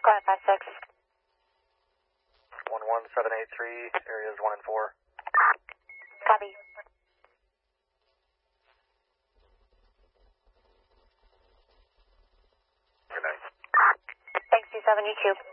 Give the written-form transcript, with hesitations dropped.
Go ahead, 56. 11783, areas 1 and 4. Copy. Good night. Thanks, 272.